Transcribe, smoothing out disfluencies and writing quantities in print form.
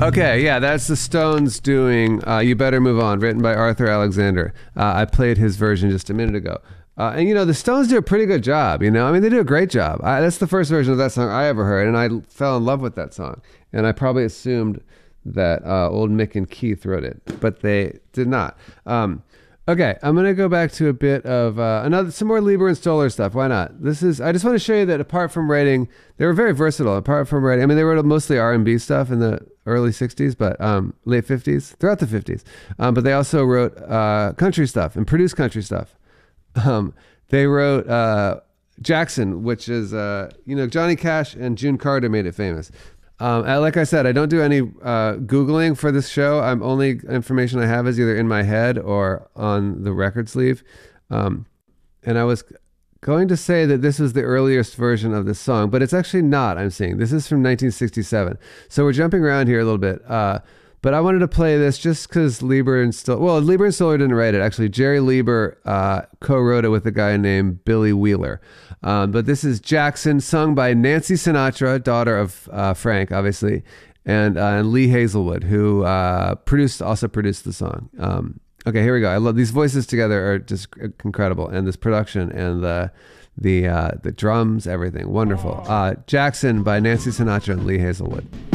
Okay, yeah, that's the Stones doing You Better Move On, written by Arthur Alexander. I played his version just a minute ago. And, the Stones do a pretty good job, I mean, they do a great job. That's the first version of that song I ever heard, and I fell in love with that song. And I probably assumed that old Mick and Keith wrote it, but they did not. Okay, I'm going to go back to a bit of some more Leiber and Stoller stuff. Why not? I just want to show you that apart from writing, they were very versatile. Apart from writing, I mean, they wrote mostly R&B stuff in the early 60s, but late 50s, throughout the 50s. But they also wrote country stuff and produced country stuff. They wrote Jackson, which is, Johnny Cash and June Carter made it famous. Like I said, I don't do any Googling for this show. Only information I have is either in my head or on the record sleeve. And I was going to say that this is the earliest version of this song, but it's actually not, I'm seeing. This is from 1967. So we're jumping around here a little bit. But I wanted to play this just because Leiber and Stoller didn't write it. Actually, Jerry Leiber co-wrote it with a guy named Billy Wheeler. But this is Jackson, sung by Nancy Sinatra, daughter of Frank, obviously, and Lee Hazelwood, who also produced the song. Okay, here we go. I love these voices together are just incredible, and this production and the drums, everything wonderful. Jackson by Nancy Sinatra and Lee Hazelwood.